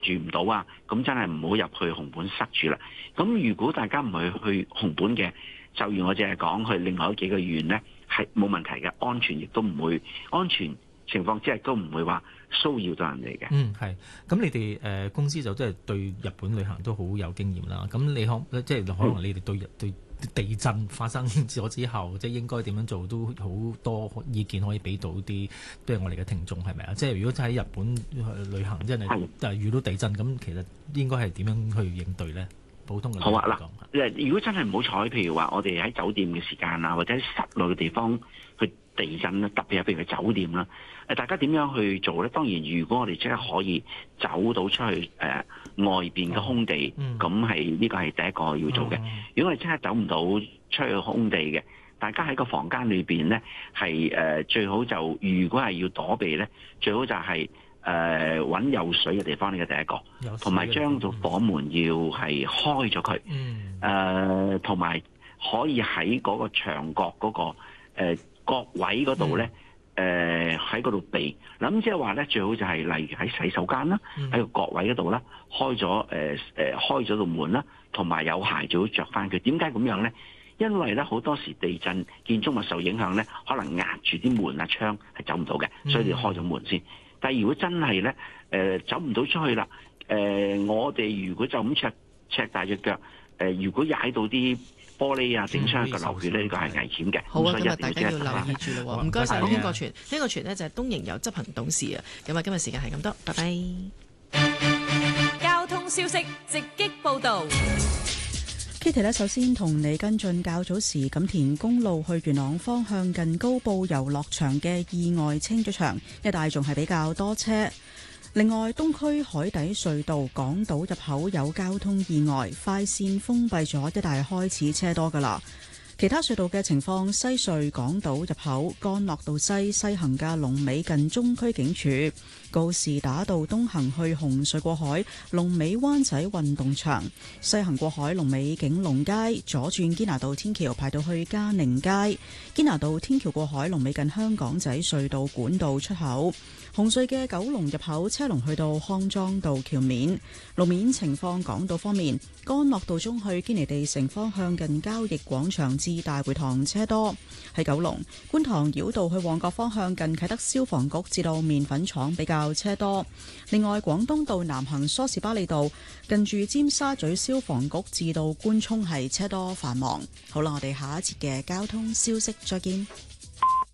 住唔到啊，咁真係唔好入去紅本塞住啦。咁如果大家唔去紅本嘅，就如我淨係講去另外幾個縣呢，係冇問題嘅，安全亦都唔會安全情況之下都唔會話騷擾到人哋嘅。 係。咁你哋公司就即係對日本旅行都好有經驗啦。咁你即係可能你哋對地震發生咗之後，即係應該點樣做都好多意見可以俾到啲，即係我哋嘅聽眾係咪啊？即係如果真係喺日本旅行，真係遇到地震，咁其實應該係點樣去應對咧？普通嘅好啊嗱，如果真係唔好彩，譬如話我哋喺酒店嘅時間啊，或者喺室內嘅地方去地震啦，特別係譬如酒店啦，大家點樣去做咧？當然，如果我哋即刻可以走到出去外邊嘅空地，咁係呢個係第一個要做嘅。如果我哋即刻走唔到出去空地嘅，大家喺個房間裏邊咧，係最好就如果係要躲避咧，最好就係揾有水嘅地方，呢個第一個，同埋將到房門要係開咗佢，同埋可以喺嗰個牆角嗰個角位嗰度咧，喺嗰度避。咁即係話咧，最好就係例如喺洗手間啦，喺個角位嗰度啦，開咗道門啦，同埋有鞋最好着翻佢。點解咁樣咧？因為咧好多時地震建築物受影響咧，可能壓住啲門啊窗係走唔到嘅，所以你開咗門先。但係如果真係咧走唔到出去啦，我哋如果就咁赤大隻腳，如果踩到啲玻璃啊，整傷個流血呢，呢個係危險嘅。 好啊，今日大家要留意住咯。唔該晒呢個傳，呢個傳呢就係東瀛遊執行董事啊。咁啊，今日時間係咁多，拜拜。 交通消息直擊報導。 Kitty 呢，首先同你跟進較早時錦田公路去元朗方向近高埗遊樂場嘅意外清咗場，一帶仲係比較多車。另外，東區海底隧道港島入口有交通意外，快線封閉咗，一帶開始車多㗎喇。其他隧道嘅情況，西隧港島入口干諾道西行嘅龍尾近中區警署，告士打道東行去紅隧過海，龍尾灣仔運動場；西行過海龍尾景隆街，左轉堅拿道天橋排到去嘉寧街，堅拿道天橋過海龍尾近香港仔隧道管道出口。紅隧嘅九龍入口車龍去到康莊道橋面。路面情況，港島方面，干諾道中去堅尼地城方向近交易廣場至大會堂車多。喺九龍觀塘繞道去旺角方向近啟德消防局至到麵粉廠比較車多。另外，廣東道南行梳士巴利道近住尖沙咀消防局至到官涌係車多繁忙。好啦，我哋下一節嘅交通消息再見。